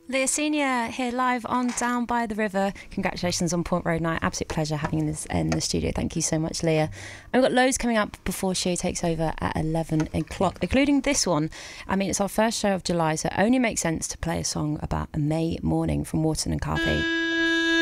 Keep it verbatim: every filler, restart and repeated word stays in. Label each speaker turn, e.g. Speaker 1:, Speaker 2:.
Speaker 1: Leah Senior here live on Down by the River. Congratulations on Point Road Night. Absolute pleasure having you in, this, in the studio. Thank you so much, Leah. And we've got loads coming up before Shay takes over at eleven o'clock, including this one. I mean, it's our first show of July, so it only makes sense to play a song about a May morning from Wharton and Carthy.